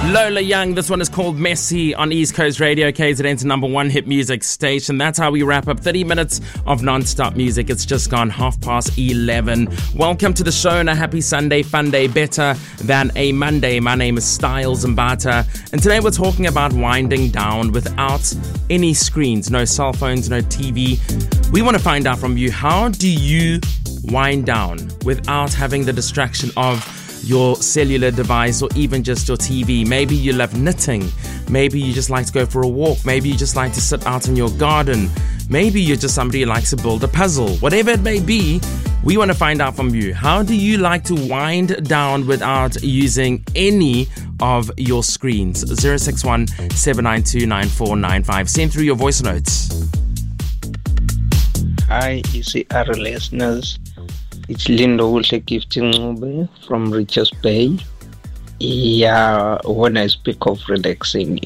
Lola Young, this one is called Messy on East Coast Radio, KZN's number one hit music station. That's how we wrap up 30 minutes of non-stop music. It's just gone 11:30. Welcome to the show and a happy Sunday, fun day, better than a Monday. My name is Styles Mbata, and today we're talking about winding down without any screens, no cell phones, no TV. We want to find out from you, how do you wind down without having the distraction of your cellular device or even just your TV? Maybe you love knitting. Maybe you just like to go for a walk. Maybe you just like to sit out in your garden. Maybe you're just somebody who likes to build a puzzle. Whatever it may be, we want to find out from you. How do you like to wind down without using any of your screens? 061 792 9495. Send through your voice notes. Hi, ECR listeners. It's Lindo Gifting from Richards Bay. Yeah, when I speak of relaxing,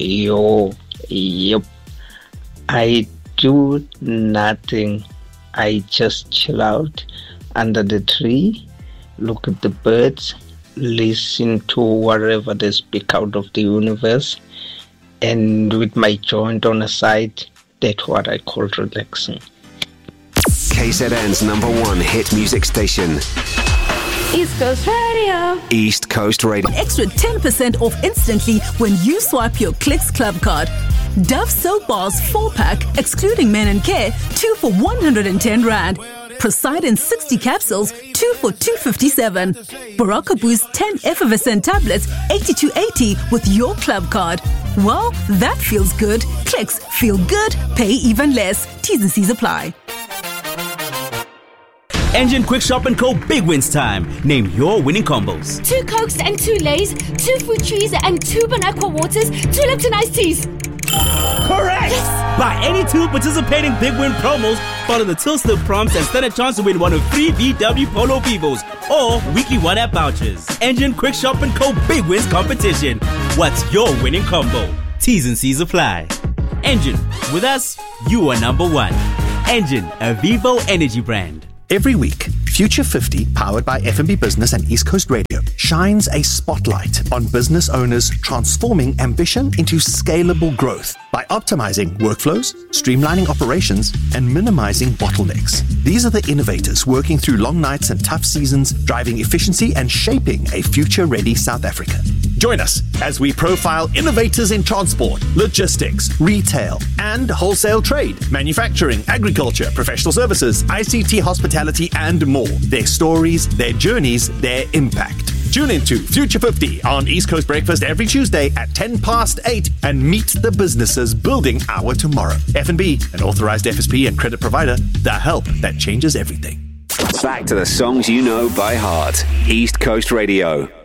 I do nothing. I just chill out under the tree, look at the birds, listen to whatever they speak out of the universe, and with my joint on the side, that's what I call relaxing. KZN's number one hit music station. East Coast Radio. East Coast Radio. Extra 10% off instantly when you swipe your Clicks Club card. Dove Soap Bars 4-pack, excluding men and care, 2 for 110 Rand. Poseidon 60 capsules, 2 for 257. Baraka Boost 10 effervescent tablets, 8280 with your club card. Well, that feels good. Clicks, feel good, pay even less. T's and C's apply. Engine Quick Shop & Co. Big Wins time. Name your winning combos. 2 Cokes and 2 Lays, 2 fruit trees and 2 Bonaqua waters, 2 Lipton iced teas. Correct! Yes. Buy any 2 participating Big Win promos, follow the Till Slip prompts, and stand a chance to win one of 3 VW Polo Vivos or weekly 1-app vouchers. Engine Quick Shop & Co. Big Wins competition. What's your winning combo? T's and C's apply. Engine, with us, you are number one. Engine, a Vivo energy brand. Every week, Future 50, powered by FNB Business and East Coast Radio, shines a spotlight on business owners transforming ambition into scalable growth by optimizing workflows, streamlining operations, and minimizing bottlenecks. These are the innovators working through long nights and tough seasons, driving efficiency and shaping a future-ready South Africa. Join us as we profile innovators in transport, logistics, retail, and wholesale trade, manufacturing, agriculture, professional services, ICT, hospitality, and more. Their stories, their journeys, their impact. Tune into Future 50 on East Coast Breakfast every Tuesday at 8:10 and meet the businesses building our tomorrow. FNB, an authorized FSP and credit provider, the help that changes everything. Back to the songs you know by heart. East Coast Radio.